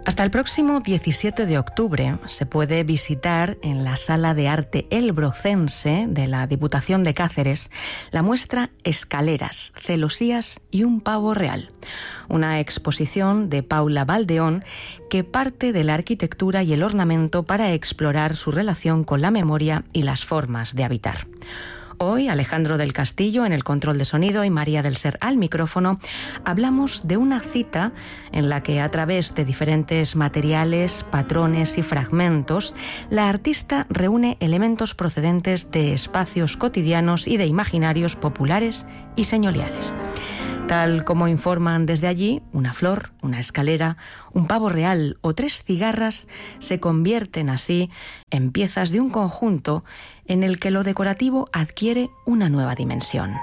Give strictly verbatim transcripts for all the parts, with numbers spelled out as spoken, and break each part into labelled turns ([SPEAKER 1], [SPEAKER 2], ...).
[SPEAKER 1] Hasta el próximo diecisiete de octubre se puede visitar en la Sala de Arte El Brocense de la Diputación de Cáceres la muestra Escaleras, celosías y un pavo real, una exposición de Paula Baldeón que parte de la arquitectura y el ornamento para explorar su relación con la memoria y las formas de habitar. Hoy, Alejandro del Castillo en el control de sonido y María del Ser al micrófono, hablamos de una cita en la que a través de diferentes materiales, patrones y fragmentos, la artista reúne elementos procedentes de espacios cotidianos y de imaginarios populares y señoriales. Tal como informan desde allí, una flor, una escalera, un pavo real o tres cigarras se convierten así en piezas de un conjunto en el que lo decorativo adquiere una nueva dimensión.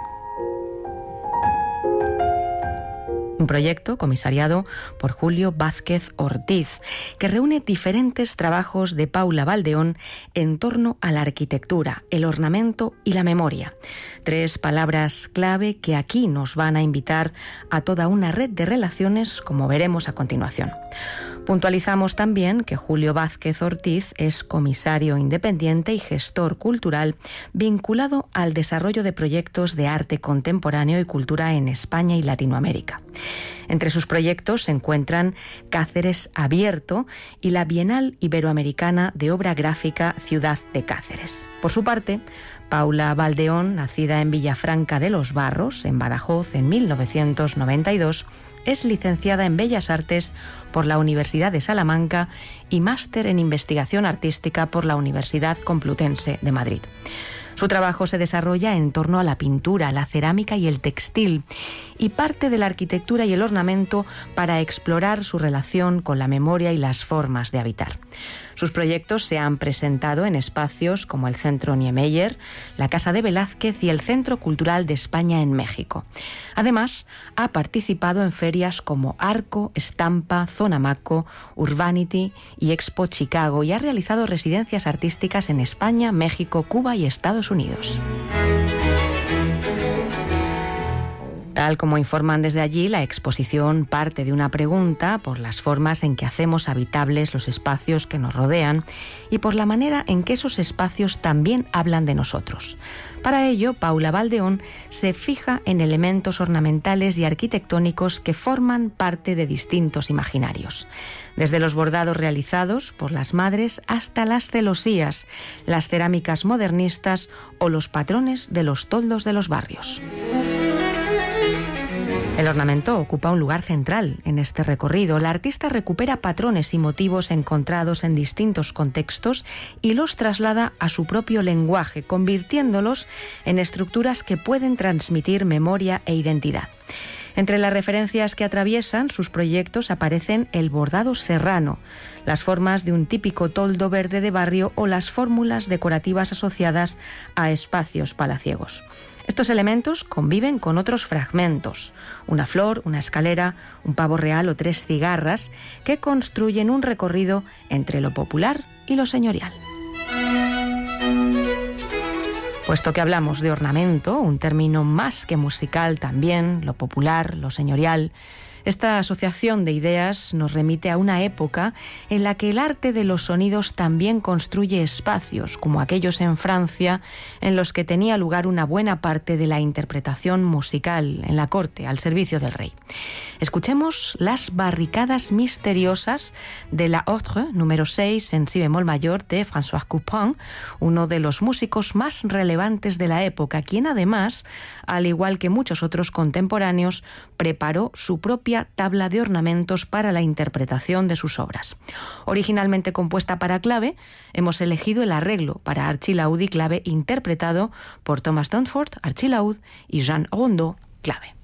[SPEAKER 1] Un proyecto comisariado por Julio Vázquez Ortiz, que reúne diferentes trabajos de Paula Baldeón en torno a la arquitectura, el ornamento y la memoria. Tres palabras clave que aquí nos van a invitar a toda una red de relaciones, como veremos a continuación. Puntualizamos también que Julio Vázquez Ortiz es comisario independiente y gestor cultural vinculado al desarrollo de proyectos de arte contemporáneo y cultura en España y Latinoamérica. Entre sus proyectos se encuentran Cáceres Abierto y la Bienal Iberoamericana de Obra Gráfica Ciudad de Cáceres. Por su parte, Paula Baldeón, nacida en Villafranca de los Barros, en Badajoz, en mil novecientos noventa y dos, es licenciada en Bellas Artes por la Universidad de Salamanca y máster en Investigación Artística por la Universidad Complutense de Madrid. Su trabajo se desarrolla en torno a la pintura, la cerámica y el textil, y parte de la arquitectura y el ornamento para explorar su relación con la memoria y las formas de habitar. Sus proyectos se han presentado en espacios como el Centro Niemeyer, la Casa de Velázquez y el Centro Cultural de España en México. Además, ha participado en ferias como Arco, Estampa, Zona Maco, Urbanity y Expo Chicago y ha realizado residencias artísticas en España, México, Cuba y Estados Unidos. Tal como informan desde allí, la exposición parte de una pregunta por las formas en que hacemos habitables los espacios que nos rodean y por la manera en que esos espacios también hablan de nosotros. Para ello, Paula Baldeón se fija en elementos ornamentales y arquitectónicos que forman parte de distintos imaginarios. Desde los bordados realizados por las madres hasta las celosías, las cerámicas modernistas o los patrones de los toldos de los barrios. El ornamento ocupa un lugar central en este recorrido. La artista recupera patrones y motivos encontrados en distintos contextos y los traslada a su propio lenguaje, convirtiéndolos en estructuras que pueden transmitir memoria e identidad. Entre las referencias que atraviesan sus proyectos aparecen el bordado serrano, las formas de un típico toldo verde de barrio o las fórmulas decorativas asociadas a espacios palaciegos. Estos elementos conviven con otros fragmentos, una flor, una escalera, un pavo real o tres cigarras, que construyen un recorrido entre lo popular y lo señorial. Puesto que hablamos de ornamento, un término más que musical también, lo popular, lo señorial, esta asociación de ideas nos remite a una época en la que el arte de los sonidos también construye espacios, como aquellos en Francia, en los que tenía lugar una buena parte de la interpretación musical en la corte, al servicio del rey. Escuchemos Las barricadas misteriosas de la Autre, número seis en si bemol mayor de François Couperin, uno de los músicos más relevantes de la época, quien además, al igual que muchos otros contemporáneos, preparó su propia tabla de ornamentos para la interpretación de sus obras. Originalmente compuesta para clave, hemos elegido el arreglo para archilaúd y clave interpretado por Thomas Dunford, archilaúd, y Jean Rondeau, clave.